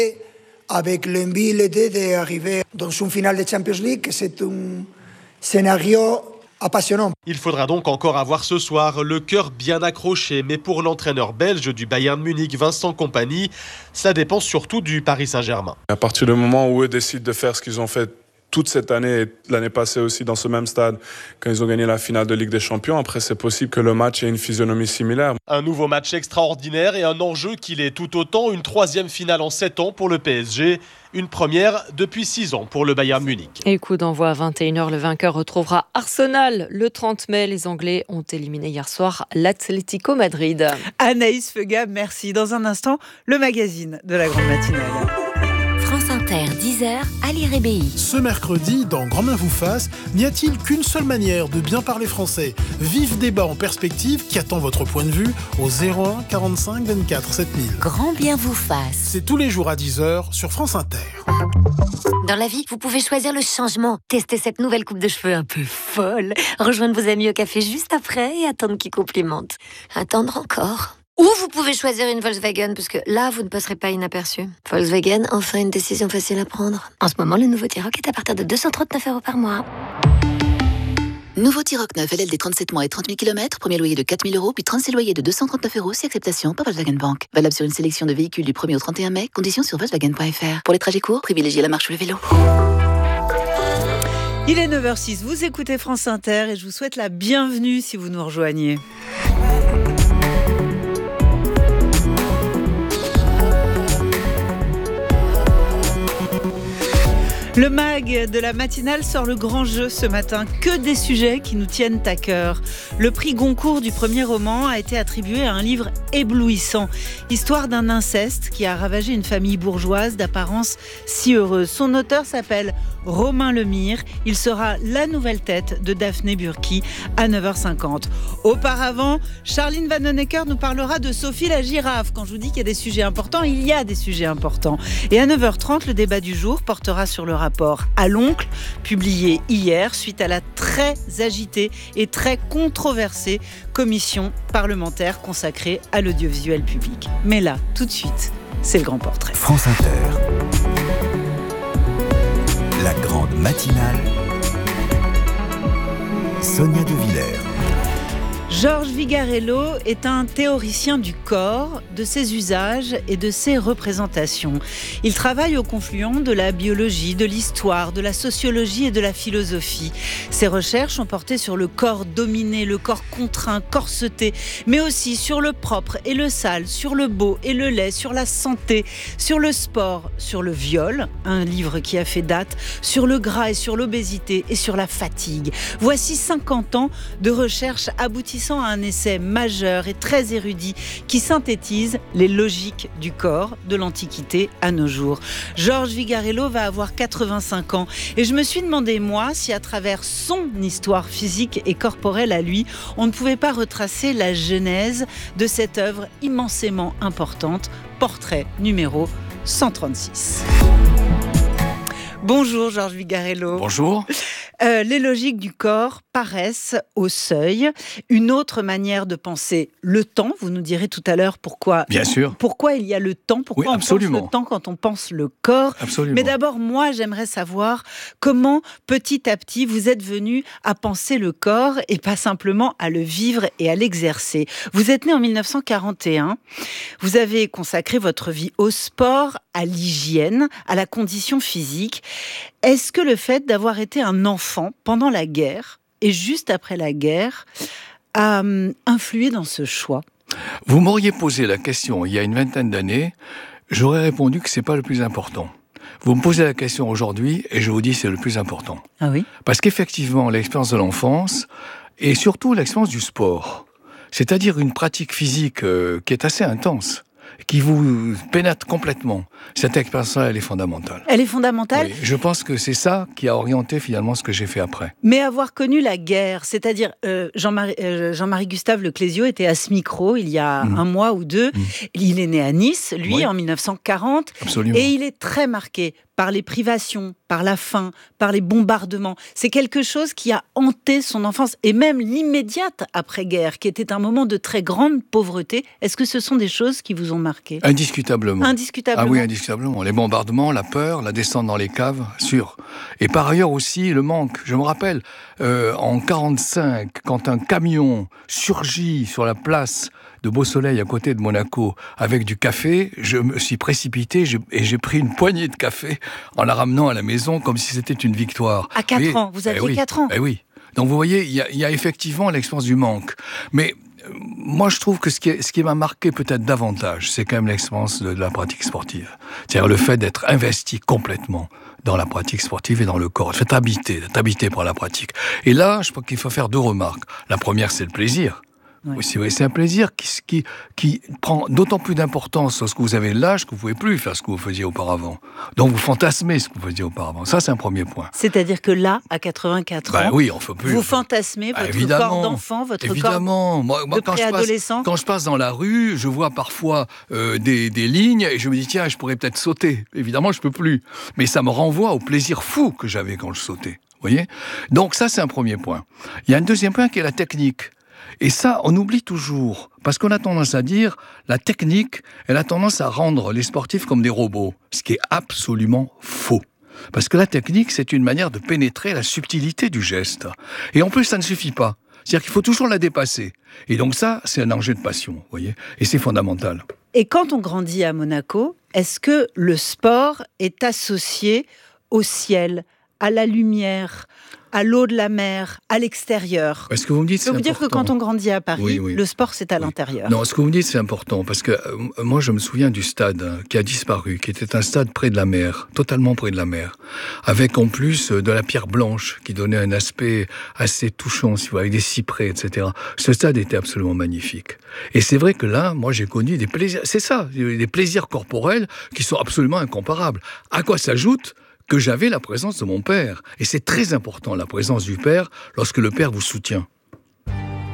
Avec l'envie l'idée d'arriver dans une finale de Champions League, c'est un scénario passionnant. Il faudra donc encore avoir ce soir le cœur bien accroché. Mais pour l'entraîneur belge du Bayern Munich, Vincent Kompany, ça dépend surtout du Paris Saint-Germain. À partir du moment où eux décident de faire ce qu'ils ont fait toute cette année et l'année passée aussi dans ce même stade, quand ils ont gagné la finale de Ligue des Champions, après c'est possible que le match ait une physionomie similaire. Un nouveau match extraordinaire et un enjeu qui l'est tout autant, une 3e finale en 7 ans pour le PSG, une première depuis 6 ans pour le Bayern Munich. Et coup d'envoi à 21h, le vainqueur retrouvera Arsenal le 30 mai. Les Anglais ont éliminé hier soir l'Atlético Madrid. Anaïs Feuga, merci. Dans un instant, le magazine de la Grande Matinale. France Inter, 10h, Ali Rébéi. Ce mercredi, dans Grand Bien vous fasse, n'y a-t-il qu'une seule manière de bien parler français ? Vif débat en perspective qui attend votre point de vue au 01 45 24 7000. Grand Bien vous fasse. C'est tous les jours à 10h sur France Inter. Dans la vie, vous pouvez choisir le changement. Tester cette nouvelle coupe de cheveux un peu folle. Rejoindre vos amis au café juste après et attendre qu'ils complimentent. Attendre encore. Ou vous pouvez choisir une Volkswagen, parce que là, vous ne passerez pas inaperçu. Volkswagen, enfin une décision facile à prendre. En ce moment, le nouveau T-Roc est à partir de 239 € par mois. Nouveau T-Roc 9, LLD 37 mois et 30 000 km, premier loyer de 4 000 €, puis 36 loyers de 239 € si acceptation par Volkswagen Bank. Valable sur une sélection de véhicules du 1er au 31 mai, conditions sur Volkswagen.fr. Pour les trajets courts, privilégiez la marche ou le vélo. Il est 9h06, vous écoutez France Inter et je vous souhaite la bienvenue si vous nous rejoignez. Le mag de la matinale sort le grand jeu ce matin. Que des sujets qui nous tiennent à cœur. Le prix Goncourt du premier roman a été attribué à un livre éblouissant. Histoire d'un inceste qui a ravagé une famille bourgeoise d'apparence si heureuse. Son auteur s'appelle Romain Lemire. Il sera la nouvelle tête de Daphné Burki à 9h50. Auparavant, Charline Vanhoenacker nous parlera de Sophie la girafe. Quand je vous dis qu'il y a des sujets importants, il y a des sujets importants. Et à 9h30, le débat du jour portera sur le rapport à l'oncle, publié hier suite à la très agitée et très controversée commission parlementaire consacrée à l'audiovisuel public. Mais là, tout de suite, c'est le grand portrait. France Inter. La grande matinale. Sonia De Villers. Georges Vigarello est un théoricien du corps, de ses usages et de ses représentations. Il travaille au confluent de la biologie, de l'histoire, de la sociologie et de la philosophie. Ses recherches ont porté sur le corps dominé, le corps contraint, corseté, mais aussi sur le propre et le sale, sur le beau et le laid, sur la santé, sur le sport, sur le viol, un livre qui a fait date, sur le gras et sur l'obésité et sur la fatigue. Voici 50 ans de recherche aboutissant à un essai majeur et très érudit qui synthétise les logiques du corps de l'Antiquité à nos jours. Georges Vigarello va avoir 85 ans et je me suis demandé, moi, si à travers son histoire physique et corporelle à lui, on ne pouvait pas retracer la genèse de cette œuvre immensément importante, portrait numéro 136. Bonjour Georges Vigarello. Bonjour. Les logiques du corps paraissent au seuil. Une autre manière de penser le temps, vous nous direz tout à l'heure pourquoi. Bien sûr. Pourquoi il y a le temps, pourquoi on pense le temps quand on pense le corps. Absolument. Mais d'abord, moi, j'aimerais savoir comment, petit à petit, vous êtes venu à penser le corps et pas simplement à le vivre et à l'exercer. Vous êtes né en 1941. Vous avez consacré votre vie au sport, à l'hygiène, à la condition physique. Est-ce que le fait d'avoir été un enfant pendant la guerre et juste après la guerre a influé dans ce choix ? Vous m'auriez posé la question il y a une vingtaine d'années, j'aurais répondu que c'est pas le plus important. Vous me posez la question aujourd'hui et je vous dis c'est le plus important. Ah oui ? Parce qu'effectivement, l'expérience de l'enfance et surtout l'expérience du sport, c'est-à-dire une pratique physique qui est assez intense, qui vous pénètre complètement. Cette expérience-là, elle est fondamentale. Elle est fondamentale ? Oui, je pense que c'est ça qui a orienté finalement ce que j'ai fait après. Mais avoir connu la guerre, c'est-à-dire Jean-Marie Gustave Leclésio était à ce micro il y a un mois ou deux. Il est né à Nice, lui, en 1940. Absolument. Et il est très marqué par les privations, par la faim, par les bombardements. C'est quelque chose qui a hanté son enfance, et même l'immédiate après-guerre, qui était un moment de très grande pauvreté. Est-ce que ce sont des choses qui vous ont marqué? Indiscutablement. Indiscutablement. Ah oui, indiscutablement. Les bombardements, la peur, la descente dans les caves, sûr. Et par ailleurs aussi, le manque. Je me rappelle, en 1945, quand un camion surgit sur la place de Beau-Soleil à côté de Monaco avec du café, je me suis précipité et j'ai pris une poignée de café en la ramenant à la maison comme si c'était une victoire. À 4 ans, vous aviez 4 ans. Eh oui. Donc vous voyez, il y a effectivement l'expérience du manque. Mais moi, je trouve que ce qui m'a marqué peut-être davantage, c'est quand même l'expérience de la pratique sportive. C'est-à-dire le fait d'être investi complètement dans la pratique sportive et dans le corps. D'être habité par la pratique. Et là, je crois qu'il faut faire 2 remarques. La première, c'est le plaisir. Oui, c'est un plaisir qui prend d'autant plus d'importance lorsque vous avez l'âge que vous ne pouvez plus faire ce que vous faisiez auparavant. Donc vous fantasmez ce que vous faisiez auparavant. Ça, c'est un premier point. C'est-à-dire que là, à 84 ans, oui, on peut plus. Vous fantasmez votre corps d'enfant, votre corps moi, de préadolescent. Quand je passe dans la rue, je vois parfois des lignes et je me dis, tiens, je pourrais peut-être sauter. Évidemment, je ne peux plus. Mais ça me renvoie au plaisir fou que j'avais quand je sautais. Vous voyez ? Donc ça, c'est un premier point. Il y a un deuxième point qui est la technique. Et ça, on oublie toujours, parce qu'on a tendance à dire, la technique, elle a tendance à rendre les sportifs comme des robots, ce qui est absolument faux. Parce que la technique, c'est une manière de pénétrer la subtilité du geste. Et en plus, ça ne suffit pas. C'est-à-dire qu'il faut toujours la dépasser. Et donc ça, c'est un enjeu de passion, vous voyez, et c'est fondamental. Et quand on grandit à Monaco, est-ce que le sport est associé au ciel, à la lumière, à l'eau de la mer, à l'extérieur? Ce que vous me dites, c'est important. Ça veut dire que quand on grandit à Paris, le sport, c'est à l'intérieur. Non, ce que vous me dites, c'est important, parce que moi, je me souviens du stade qui a disparu, qui était un stade près de la mer, totalement près de la mer, avec en plus de la pierre blanche, qui donnait un aspect assez touchant, si vous voulez, avec des cyprès, etc. Ce stade était absolument magnifique. Et c'est vrai que là, moi, j'ai connu des plaisirs, c'est ça, des plaisirs corporels qui sont absolument incomparables. À quoi s'ajoute que j'avais la présence de mon père. Et c'est très important, la présence du père, lorsque le père vous soutient.